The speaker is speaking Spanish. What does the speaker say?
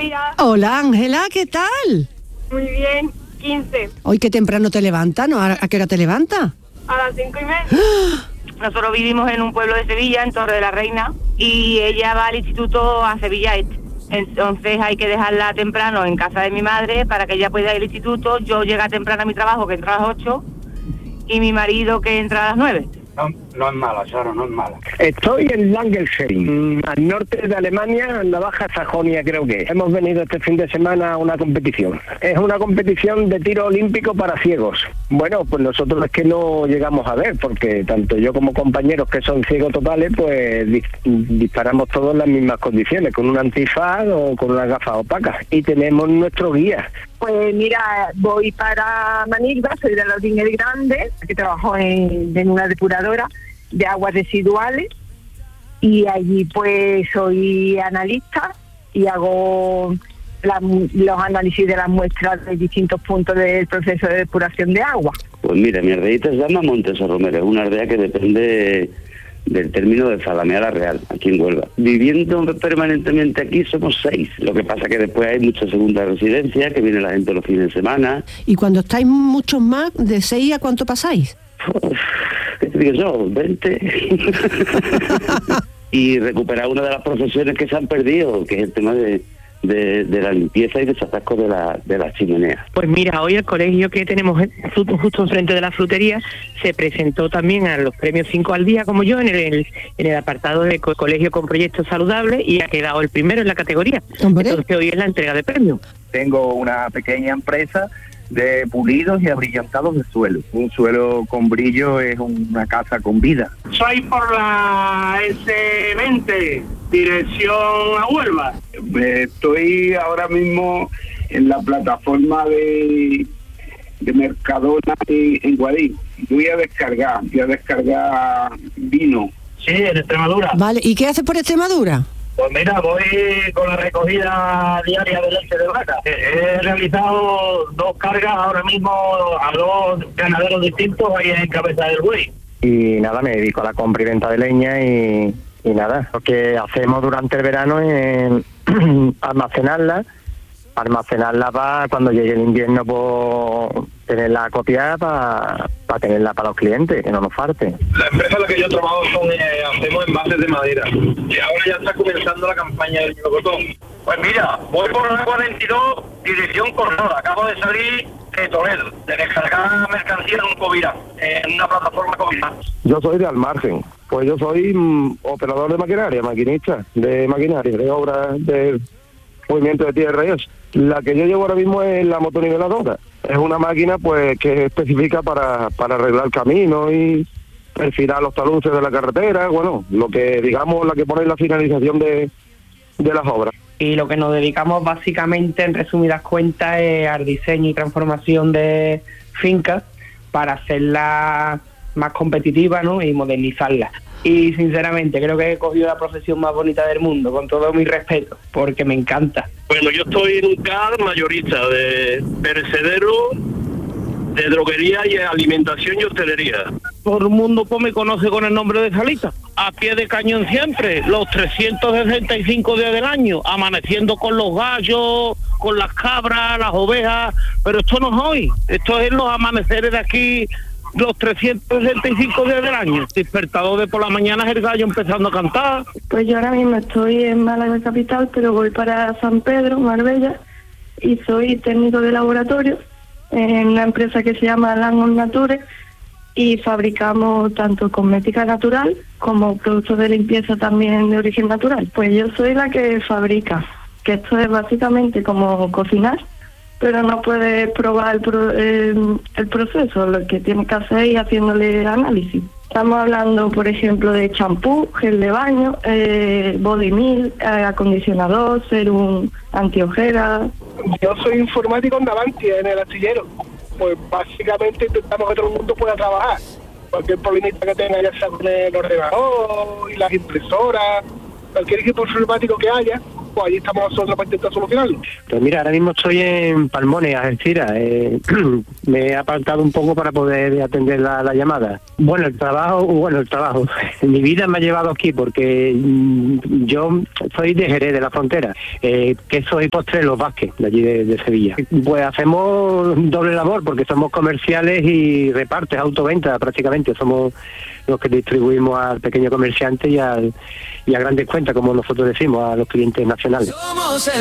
días. Hola Ángela, ¿qué tal? Muy bien, 15. Hoy qué temprano te levantas, ¿no? ¿A qué hora te levantas? A las 5:30. Nosotros vivimos en un pueblo de Sevilla, en Torre de la Reina, y ella va al instituto a Sevilla Este. Entonces hay que dejarla temprano en casa de mi madre para que ella pueda ir al instituto. Yo llego temprano a mi trabajo, que entra a las 8, y mi marido, que entra a las 9. No es mala, Sara, no es mala. Estoy en Langenheim, al norte de Alemania, en la Baja Sajonia creo que. Hemos venido este fin de semana a una competición. Es una competición de tiro olímpico para ciegos. Bueno, pues nosotros es que no llegamos a ver, porque tanto yo como compañeros que son ciegos totales, pues disparamos todos en las mismas condiciones, con un antifaz o con unas gafas opacas. Y tenemos nuestro guía. Pues mira, voy para Manilva, soy de Laudín el Grande, que trabajo en una depuradora de aguas residuales, y allí pues soy analista y hago los análisis de las muestras de distintos puntos del proceso de depuración de agua. Pues mira, mi aldeita se llama Montes Romero, es una aldea que depende del término de Zalamea la Real, aquí en Huelva. Viviendo permanentemente aquí somos 6, lo que pasa que después hay mucha segunda residencia, que viene la gente los fines de semana. ¿Y cuando estáis muchos más, de 6 a cuánto pasáis? ¿Qué te digo yo? 20. Y recuperar una de las profesiones que se han perdido, que es el tema de la limpieza y desatasco de las chimeneas. Pues mira, hoy el colegio que tenemos justo enfrente de la frutería se presentó también a los premios 5 al día, como yo, en el apartado de colegio con proyectos saludables, y ha quedado el primero en la categoría. ¿Hombre? Entonces hoy es la entrega de premios. Tengo una pequeña empresa de pulidos y abrillantados de suelo. Un suelo con brillo es una casa con vida. Soy por la S20, dirección a Huelva. Estoy ahora mismo en la plataforma de Mercadona en Guadix. Voy a descargar vino. Sí, en Extremadura. Vale, ¿y qué haces por Extremadura? Pues mira, voy con la recogida diaria de leche de vaca. He realizado 2 cargas ahora mismo a 2 ganaderos distintos ahí en Cabeza del Buey. Y nada, me dedico a la compra y venta de leña y nada, lo que hacemos durante el verano es almacenarla para cuando llegue el invierno, pues tenerla copiada para tenerla para los clientes, que no nos falte. La empresa en la que yo trabajo hacemos envases de madera, y ahora ya está comenzando la campaña del melocotón. Pues mira, voy por la 42, dirección Cornora, acabo de salir de Toledo, de descargar mercancía en un Covira, en una plataforma Covira. Yo soy de Almargen, pues yo soy operador de maquinaria, maquinista de maquinaria, de obras de movimiento de tierra y eso. La que yo llevo ahora mismo es la motoniveladora. Es una máquina pues que es específica para arreglar caminos y perfilar los taludes de la carretera, bueno, lo que digamos, la que pone la finalización de las obras. Y lo que nos dedicamos básicamente, en resumidas cuentas, es al diseño y transformación de fincas para hacerlas más competitivas, ¿no? Y modernizarlas. Y sinceramente creo que he cogido la profesión más bonita del mundo, con todo mi respeto, porque me encanta. Bueno, yo estoy en un CAR mayorista de perecedero, de droguería y alimentación y hostelería. Todo el mundo pues me conoce con el nombre de Salita. A pie de cañón siempre, los 365 días del año, amaneciendo con los gallos, con las cabras, las ovejas, pero esto no es hoy, esto es los amaneceres de aquí, los 365 días del año. Despertador de por la mañana es el gallo empezando a cantar. Pues yo ahora mismo estoy en Málaga capital, pero voy para San Pedro, Marbella, y soy técnico de laboratorio en una empresa que se llama Langon Nature, y fabricamos tanto cosmética natural como productos de limpieza también de origen natural. Pues yo soy la que fabrica, que esto es básicamente como cocinar, pero no puedes probar el proceso, lo que tienes que hacer es haciéndole análisis. Estamos hablando, por ejemplo, de champú, gel de baño, body milk, acondicionador, serum antiojeras. Yo soy informático en Navantia, en el astillero. Pues básicamente intentamos que todo el mundo pueda trabajar. Cualquier problemita que tenga, ya sea con el ordenador y las impresoras, cualquier equipo informático que haya, pues ahí estamos nosotros para intentar solucionarlo. Pues mira, ahora mismo estoy en Palmones, Algeciras. Me he apartado un poco para poder atender la llamada. Bueno, el trabajo. Mi vida me ha llevado aquí porque yo soy de Jerez, de la Frontera, queso y postre Los Vázquez, de allí de Sevilla. Pues hacemos doble labor porque somos comerciales y repartes, autoventa prácticamente. Somos los que distribuimos al pequeño comerciante y a grandes cuentas, como nosotros decimos, a los clientes nacionales.